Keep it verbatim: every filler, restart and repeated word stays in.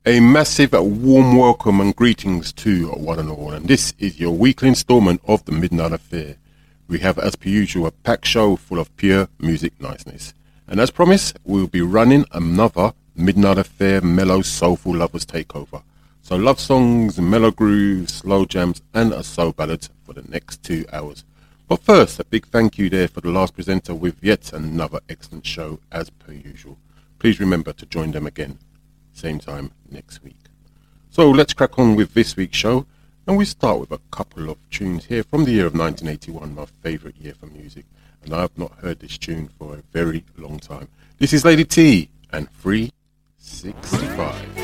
A massive warm welcome and greetings to one and all, and this is your weekly instalment of the Midnight Affair. We have, as per usual, a packed show full of pure music niceness, and as promised, we'll be running another Midnight Affair mellow soulful lovers takeover. So love songs, mellow grooves, slow jams, and a soul ballads for the next two hours. But first, a big thank you there for the last presenter with yet another excellent show as per usual. Please remember to join them again, same time next week. So let's crack on with this week's show, and we start with a couple of tunes here from the year of nineteen eighty-one, my favourite year for music, and I have not heard this tune for a very long time. This is Lady T and three sixty-five.